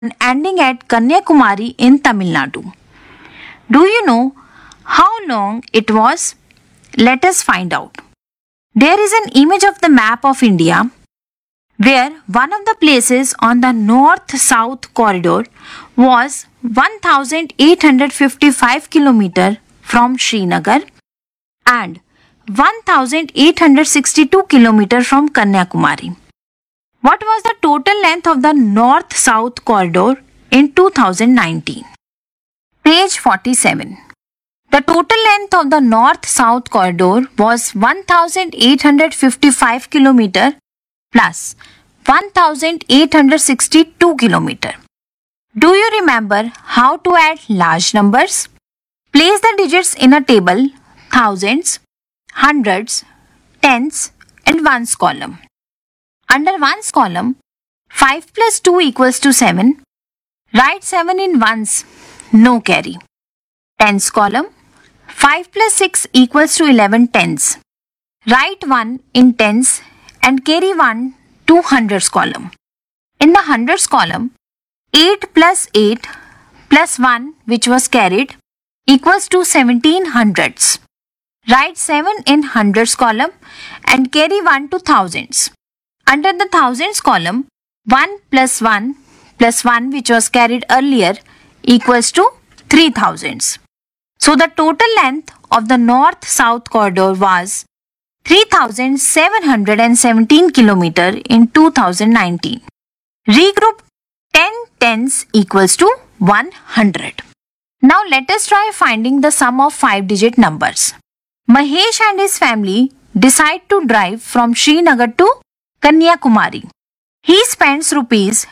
and ending at Kanyakumari in Tamil Nadu. Do you know how long it was? Let us find out. There is an image of the map of India where one of the places on the north-south corridor was 1855 km from Srinagar and 1862 km from Kanyakumari. What was the total length of the north-south corridor in 2019? Page 47. The total length of the north-south corridor was 1855 km plus 1862 km. Do you remember how to add large numbers? Place the digits in a table: thousands, hundreds, tens and ones column. Under ones column, 5 plus 2 equals to 7. Write 7 in ones, no carry. Tens column, 5 plus 6 equals to 11 tens. Write 1 in tens and carry 1 to hundreds column. In the hundreds column, 8 plus 8 plus 1 which was carried equals to 17 hundreds. Write 7 in hundreds column and carry 1 to thousands. Under the thousands column, 1 plus 1 plus 1 which was carried earlier equals to 3000s. So the total length of the north-south corridor was 3717 km in 2019. Regroup 10 tens equals to 100. Now let us try finding the sum of 5-digit numbers. Mahesh and his family decide to drive from Srinagar to Kanyakumari. He spends rupees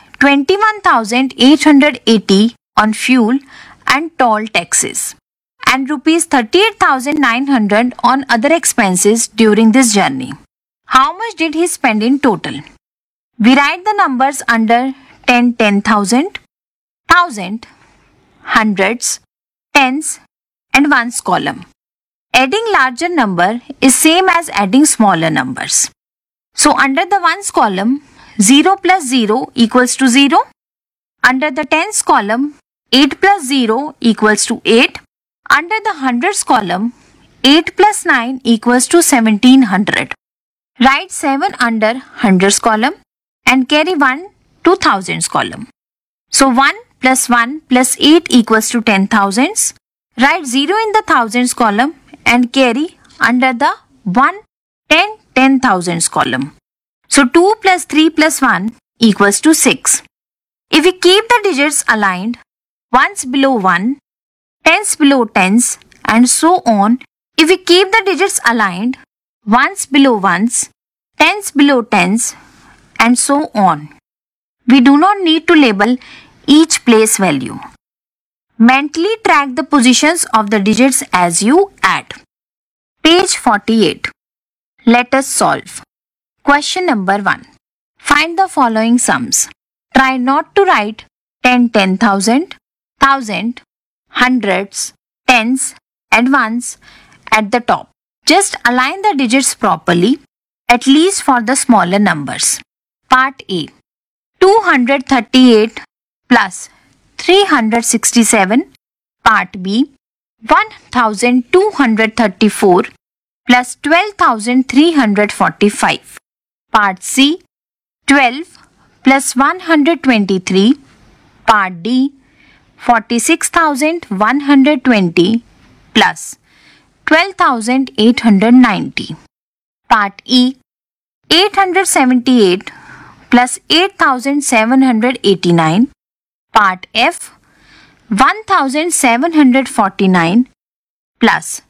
21,880 on fuel and toll taxes and rupees 38,900 on other expenses during this journey. How much did he spend in total? We write the numbers under 10,000, 1,000, hundreds, tens and ones column. Adding larger number is same as adding smaller numbers. So under the ones column, 0 plus 0 equals to 0. Under the tens column, 8 plus 0 equals to 8. Under the hundreds column, 8 plus 9 equals to 1700. Write 7 under hundreds column and carry 1 to thousands column. So 1 plus 1 plus 8 equals to 10,000s. Write 0 in the thousands column and carry under the 10,000s column. So 2 plus 3 plus 1 equals to 6. If we keep the digits aligned, ones below 1, tens below tens and so on, if we keep the digits aligned, ones below ones, tens below tens and so on, we do not need to label each place value. Mentally track the positions of the digits as you add. Page 48. Let us solve. Question number 1. Find the following sums. Try not to write 10,000, 1,000, hundreds, tens and ones at the top. Just align the digits properly, at least for the smaller numbers. Part A. 238 plus 367. Part B. 1234 plus 12,345. Part C. 12 plus 123. Part D. 46,120 plus 12,890. Part E. 878 plus 8,789. Part F. 1,749 plus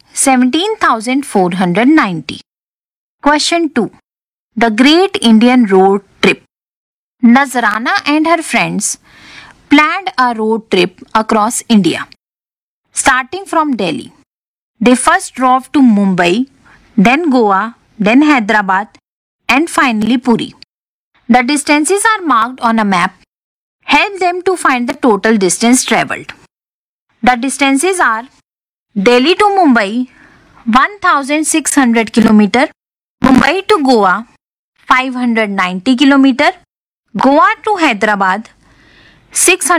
17,490. Question 2. The Great Indian Road Trip. Nazrana and her friends planned a road trip across India. Starting from Delhi, they first drove to Mumbai, then Goa, then Hyderabad, and finally Puri. The distances are marked on a map. Help them to find the total distance travelled. The distances are Delhi to Mumbai 1600 km, Mumbai to Goa 590 km, Goa to Hyderabad 600